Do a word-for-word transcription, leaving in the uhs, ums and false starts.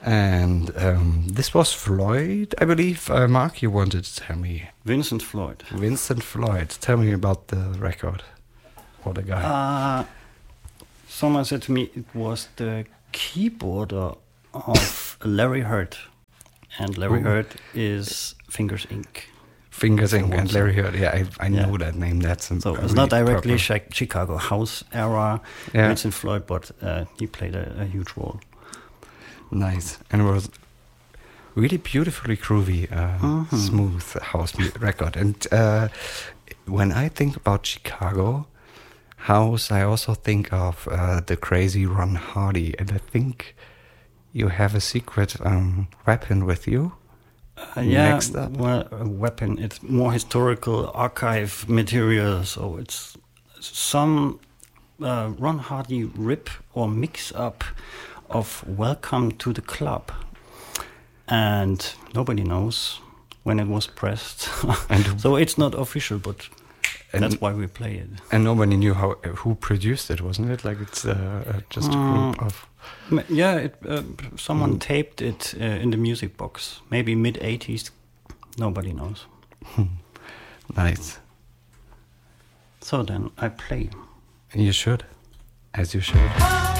And um, this was Floyd, I believe. Uh, Mark, you wanted to tell me. Vincent Floyd. Vincent Floyd. Tell me about the record. What a guy. Uh, someone said to me it was the keyboarder of Larry Heard. And Larry Ooh. Heard is Fingers Incorporated. Fingers Incorporated and Larry Heard. Yeah, I, I yeah. know that name. That's a, so a it's not really directly chi- Chicago house era yeah. Vincent Floyd, but uh, he played a, a huge role. Nice. And it was really beautifully groovy, uh, mm-hmm. smooth house record. And uh, when I think about Chicago house, I also think of uh, the crazy Ron Hardy. And I think you have a secret um, weapon with you. Uh, yeah, next up. Well, a weapon. It's more historical archive material. So it's some uh, Ron Hardy rip or mix up of Welcome to the Club, and nobody knows when it was pressed, and so it's not official, but that's why we play it. And nobody knew how who produced it, wasn't it? Like it's uh, just a group uh, of. Yeah, it, uh, someone mm. taped it uh, in the music box, maybe mid eighties. Nobody knows. Nice. So then I play. You should, as you should.